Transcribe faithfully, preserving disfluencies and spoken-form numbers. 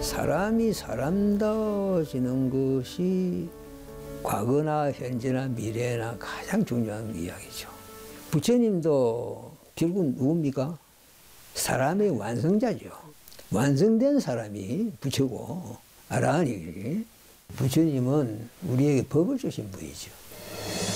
사람이 사람다워지는 것이 과거나 현재나 미래나 가장 중요한 이야기죠. 부처님도 결국 누굽니까? 사람의 완성자죠. 완성된 사람이 부처고, 아라한이. 부처님은 우리에게 법을 주신 분이죠.